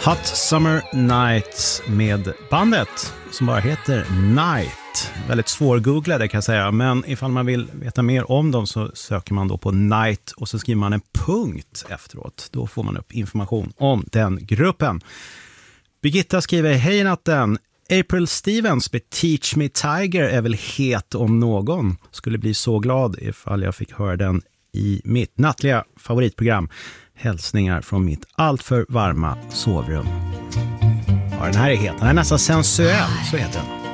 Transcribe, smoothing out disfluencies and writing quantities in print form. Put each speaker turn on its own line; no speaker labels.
Hot Summer Nights med bandet som bara heter Night. Väldigt svårgooglade kan jag säga, men ifall man vill veta mer om dem så söker man då på Night och så skriver man en punkt efteråt. Då får man upp information om den gruppen. Birgitta skriver: hej natten. April Stevens med Teach Me Tiger är väl het om någon. Skulle bli så glad ifall jag fick höra den i mitt nattliga favoritprogram. Hälsningar från mitt alltför varma sovrum. Ja, den här är het. Den är nästan sensuell, så heter den.